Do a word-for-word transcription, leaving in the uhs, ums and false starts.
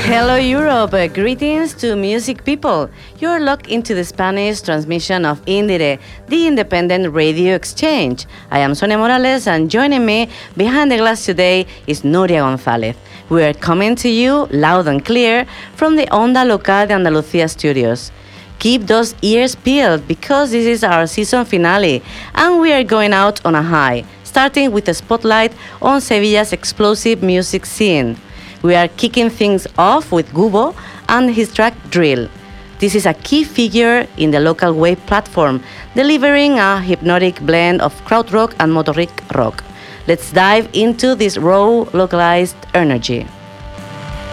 Hello, Europe. Uh, Greetings to music people. You're locked into the Spanish transmission of Indire, the independent radio exchange. I am Sonia Morales, and joining me behind the glass today is Nuria González. We are coming to you loud and clear from the Onda Local de Andalucía studios. Keep those ears peeled because this is our season finale, and we are going out on a high, starting with a spotlight on Sevilla's explosive music scene. We are kicking things off with Gubo and his track Drill. This is a key figure in the local wave platform, delivering a hypnotic blend of krautrock and motoric rock. Let's dive into this raw, localized energy.